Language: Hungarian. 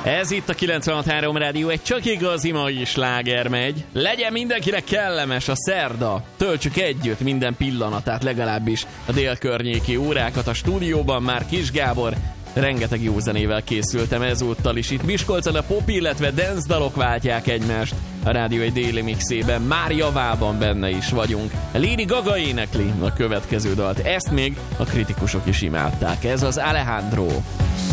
Ez itt a 96.3 Rádió, egy csak igazi mai sláger megy. Legyen mindenkinek kellemes a szerda. Töltsük együtt minden pillanatát, legalábbis a délkörnyéki órákat. A stúdióban már Kis Gábor, rengeteg jó zenével készültem ezúttal is. Itt Miskolcon a pop, illetve dance dalok váltják egymást. A rádió egy déli mixében, már javában benne is vagyunk. Lady Gaga énekli a következő dalt. Ezt még a kritikusok is imádták. Ez az Alejandro.